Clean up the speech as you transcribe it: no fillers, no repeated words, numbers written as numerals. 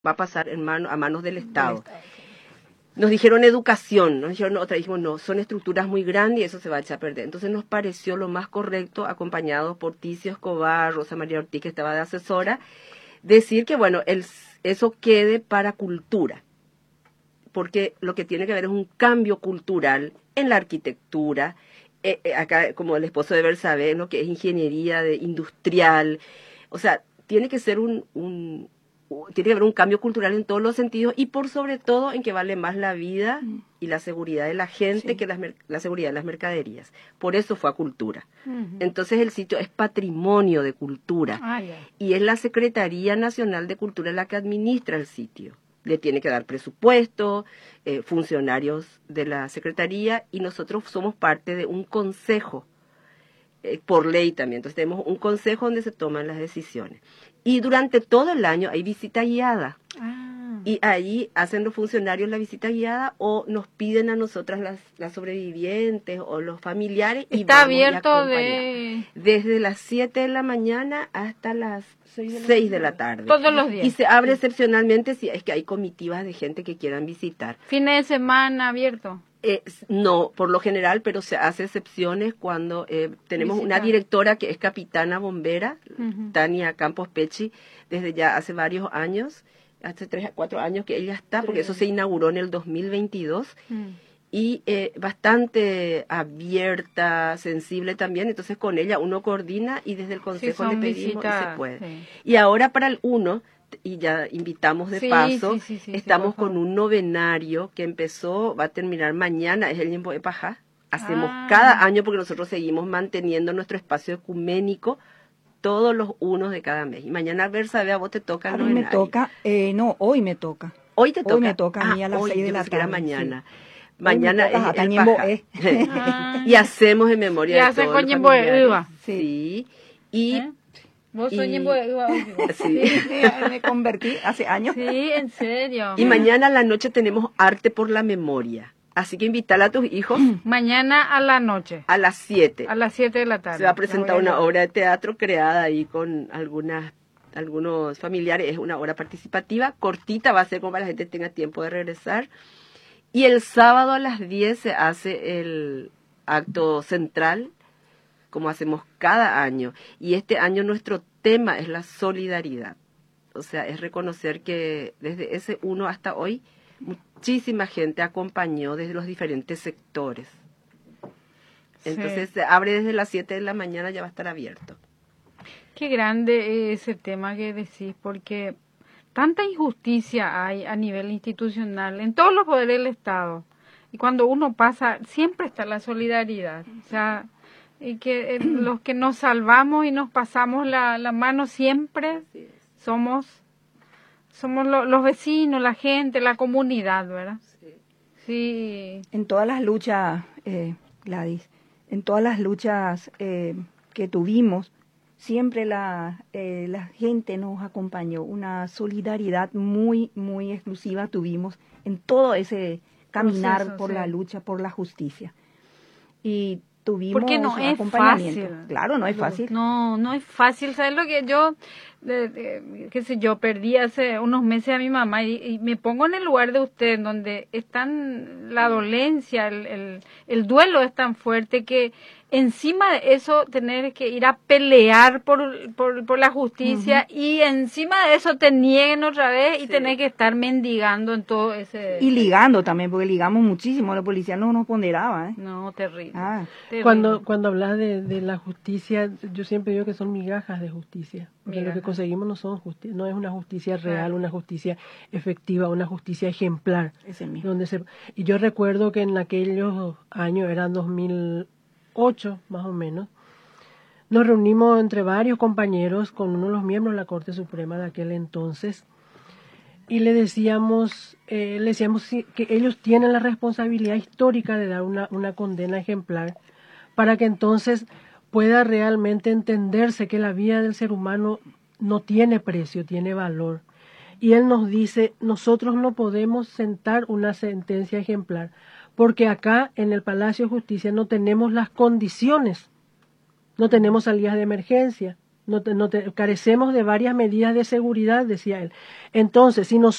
va a pasar a manos del Estado. Nos dijeron educación, nos dijeron otra, dijimos no, son estructuras muy grandes y eso se va a echar a perder. Entonces nos pareció lo más correcto, acompañados por Ticio Escobar, Rosa María Ortiz, que estaba de asesora, decir que bueno, eso quede para cultura, porque lo que tiene que haber es un cambio cultural en la arquitectura, acá como el esposo de Bersabe, lo que es ingeniería industrial, o sea, tiene que ser tiene que haber un cambio cultural en todos los sentidos y por sobre todo en que vale más la vida y la seguridad de la gente que la seguridad de las mercaderías. Por eso fue a cultura. Entonces el sitio es patrimonio de cultura y es la Secretaría Nacional de Cultura la que administra el sitio. Le tiene que dar presupuesto, funcionarios de la Secretaría y nosotros somos parte de un consejo, por ley también. Entonces tenemos un consejo donde se toman las decisiones. Y durante todo el año hay visita guiada. Y ahí hacen los funcionarios la visita guiada o nos piden a nosotras las sobrevivientes o los familiares. Está abierto desde las 7 de la mañana hasta las 6 de la tarde. Todos los días. Y se abre excepcionalmente si es que hay comitivas de gente que quieran visitar. ¿Fines de semana abierto? No, por lo general, pero se hace excepciones cuando tenemos una directora que es capitana bombera, Tania Campos Pecci, desde ya hace varios años, hace 3 a 4 años que ella está, porque eso se inauguró en el 2022, y bastante abierta, sensible también, entonces con ella uno coordina y desde el consejo le pedimos y se puede. Y ahora para el 1, y ya invitamos de paso, estamos con un novenario que va a terminar mañana, es el Ñembo de Pajá. Hacemos cada año porque nosotros seguimos manteniendo nuestro espacio ecuménico todos los 1 de cada mes. Y mañana, Bersabe, a vos te toca el novenario. Me toca, no, hoy me toca. ¿Hoy te toca? Hoy me toca a mí a las 6 de la tarde. Era mañana. Sí. Mañana es el Pajá. Y hacemos en memoria de todos los familiares. Sí. Y... ¿Vos soy Ñembo de Uva? Sí, me convertí hace años. Sí, en serio. Y mañana a la noche tenemos arte por la memoria. Así que invítala a tus hijos. Mañana a la noche. A las 7. A las 7 de la tarde. Se va a presentar una obra de teatro creada ahí con algunos familiares. Es una obra participativa, cortita, va a ser como para la gente tenga tiempo de regresar. Y el sábado a las 10 se hace el acto central, como hacemos cada año. Y este año nuestro tema es la solidaridad. O sea, es reconocer que desde ese 1 hasta hoy, muchísima gente acompañó desde los diferentes sectores. Entonces, se abre desde las 7 de la mañana, ya va a estar abierto. Qué grande ese tema que decís, porque tanta injusticia hay a nivel institucional, en todos los poderes del Estado. Y cuando uno pasa, siempre está la solidaridad. O sea, y que los que nos salvamos y nos pasamos la mano siempre somos los vecinos, la gente, la comunidad, ¿verdad? Sí. En todas las luchas, Gladys, en todas las luchas que tuvimos, siempre la gente nos acompañó, una solidaridad muy, muy exclusiva tuvimos en todo ese caminar por la lucha, por la justicia. Y tuvimos porque no es acompañamiento. Fácil. Claro, no es fácil. No es fácil. ¿Sabes lo que yo, qué sé yo, perdí hace unos meses a mi mamá y me pongo en el lugar de usted, donde están la dolencia, el duelo es tan fuerte que encima de eso tener que ir a pelear por la justicia y encima de eso te nieguen otra vez y tener que estar mendigando en todo ese... Y ligando también, porque ligamos muchísimo, la policía no nos ponderaba. No, terrible. Terrible. Cuando hablas de la justicia, yo siempre digo que son migajas de justicia, porque lo que conseguimos no es una justicia real, una justicia efectiva, una justicia ejemplar. Ese mismo. Y yo recuerdo que en aquellos años, eran 2008 más o menos, nos reunimos entre varios compañeros con uno de los miembros de la Corte Suprema de aquel entonces y le decíamos que ellos tienen la responsabilidad histórica de dar una condena ejemplar para que entonces pueda realmente entenderse que la vida del ser humano no tiene precio, tiene valor. Y él nos dice, nosotros no podemos sentar una sentencia ejemplar porque acá en el Palacio de Justicia no tenemos las condiciones, no tenemos salidas de emergencia, carecemos de varias medidas de seguridad, decía él. Entonces, si